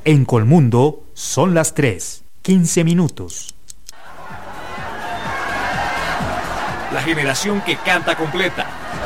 En Colmundo son las 3:15. La generación que canta completa.